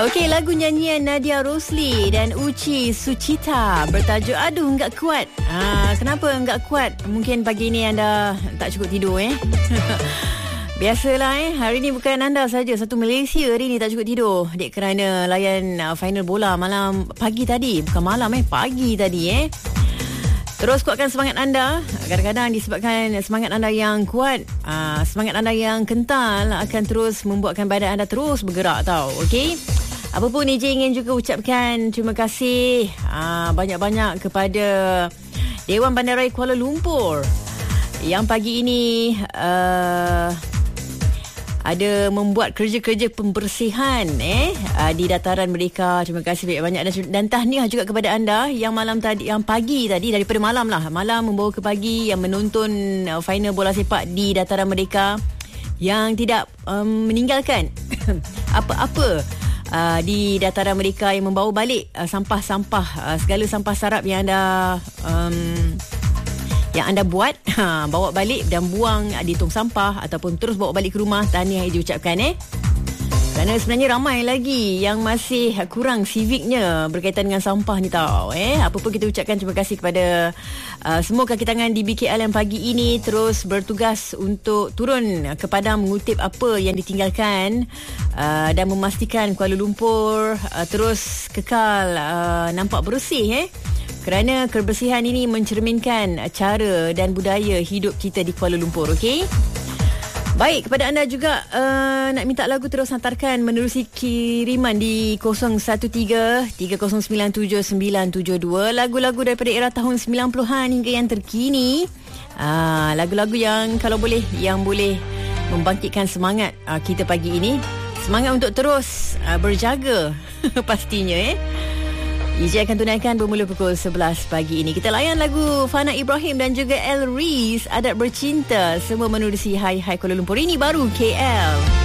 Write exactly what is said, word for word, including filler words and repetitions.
Okey, lagu nyanyian Nadia Rosli dan Uci Sucita bertajuk Aduh Enggak Kuat. Ha, kenapa enggak kuat? Mungkin pagi ni anda tak cukup tidur eh. Biasalah eh, hari ni bukan anda saja, satu Malaysia hari ni tak cukup tidur dek kerana layan uh, final bola malam pagi tadi. Bukan malam eh, pagi tadi eh. Terus kuatkan semangat anda. Kadang-kadang disebabkan semangat anda yang kuat, aa, semangat anda yang kental akan terus membuatkan badan anda terus bergerak tau. Okey? Apapun Ija ingin juga ucapkan terima kasih aa, banyak-banyak kepada Dewan Bandaraya Kuala Lumpur yang pagi ini uh, ada membuat kerja-kerja pembersihan eh uh, di dataran mereka. Terima kasih banyak-banyak dan, dan tahniah juga kepada anda yang malam tadi, yang pagi tadi, daripada malam lah, malam membawa ke pagi yang menonton uh, final bola sepak di dataran mereka, yang tidak um, meninggalkan apa-apa uh, di dataran mereka, yang membawa balik uh, sampah-sampah, uh, segala sampah sarap yang anda um, yang anda buat, ha, bawa balik dan buang di tong sampah ataupun terus bawa balik ke rumah. Tahniah yang diucapkan eh. Kerana sebenarnya ramai lagi yang masih kurang civiknya berkaitan dengan sampah ni tau eh. Apa pun kita ucapkan terima kasih kepada uh, semua kaki tangan di B K L yang pagi ini terus bertugas untuk turun ke padang mengutip apa yang ditinggalkan uh, dan memastikan Kuala Lumpur uh, terus kekal uh, nampak bersih eh. Kerana kebersihan ini mencerminkan cara dan budaya hidup kita di Kuala Lumpur, okey? Baik, kepada anda juga uh, nak minta lagu terus hantarkan menerusi kiriman di kosong satu tiga tiga kosong sembilan tujuh sembilan tujuh dua. Lagu-lagu daripada era tahun sembilan puluhan hingga yang terkini. Uh, lagu-lagu yang kalau boleh, yang boleh membangkitkan semangat uh, kita pagi ini. Semangat untuk terus uh, berjaga pastinya eh. Ija akan tunaikan bermula pukul sebelas pagi ini. Kita layan lagu Fana Ibrahim dan juga El Rees, Adat Bercinta. Semua menerusi Hai Hai Kuala Lumpur. Ini baru K L.